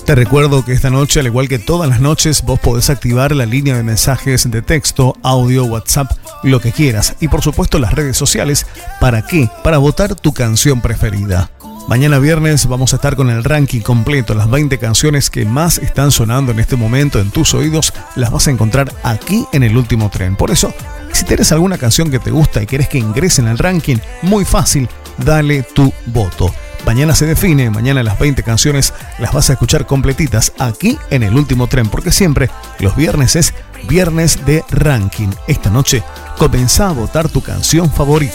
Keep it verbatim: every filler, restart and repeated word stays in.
Te recuerdo que esta noche, al igual que todas las noches, vos podés activar la línea de mensajes de texto, audio, WhatsApp, lo que quieras. Y por supuesto las redes sociales. ¿Para qué? Para votar tu canción preferida. Mañana viernes vamos a estar con el ranking completo. Las veinte canciones que más están sonando en este momento en tus oídos las vas a encontrar aquí en El Último Tren. Por eso, si tienes alguna canción que te gusta y querés que ingrese en el ranking, muy fácil, dale tu voto. Mañana se define, mañana las veinte canciones las vas a escuchar completitas aquí en El Último Tren, porque siempre los viernes es viernes de ranking. Esta noche comenzá a votar tu canción favorita.